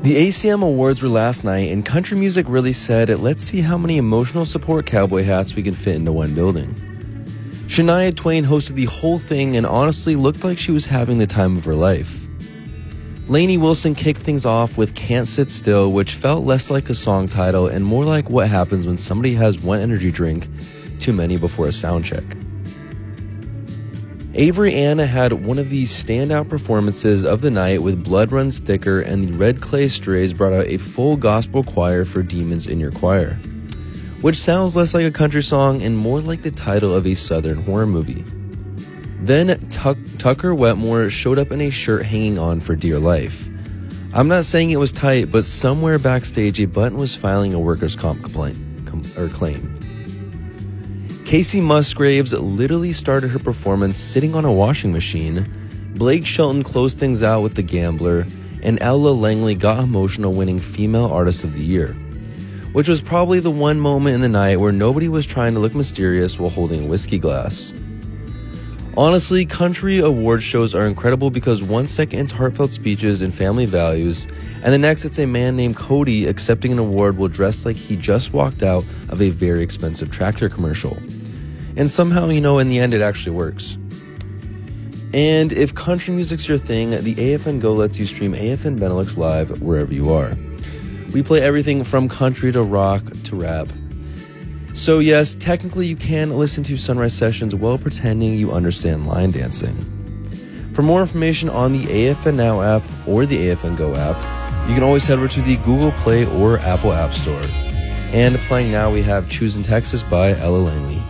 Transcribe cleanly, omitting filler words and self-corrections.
The ACM Awards were last night, and country music really said, let's see how many emotional support cowboy hats we can fit into one building. Shania Twain hosted the whole thing and honestly looked like she was having the time of her life. Lainey Wilson kicked things off with Can't Sit Still, which felt less like a song title and more like what happens when somebody has one energy drink too many before a sound check. Avery Anna had one of the standout performances of the night with Blood Runs Thicker, and the Red Clay Strays brought out a full gospel choir for Demons in Your Choir, which sounds less like a country song and more like the title of a southern horror movie. Then Tucker Wetmore showed up in a shirt hanging on for dear life. I'm not saying it was tight, but somewhere backstage a button was filing a workers' comp claim. Casey Musgraves literally started her performance sitting on a washing machine. Blake Shelton closed things out with The Gambler, and Ella Langley got emotional, winning Female Artist of the Year, which was probably the one moment in the night where nobody was trying to look mysterious while holding a whiskey glass. Honestly, country award shows are incredible because 1 second it's heartfelt speeches and family values, and the next it's a man named Cody accepting an award while dressed like he just walked out of a very expensive tractor commercial. And somehow, in the end it actually works. And if country music's your thing, the AFN Go lets you stream AFN Benelux live wherever you are. We play everything from country to rock to rap. So yes, technically you can listen to Sunrise Sessions while pretending you understand line dancing. For more information on the AFN Now app or the AFN Go app, you can always head over to the Google Play or Apple App Store. And playing now we have Choosing Texas by Ella Langley.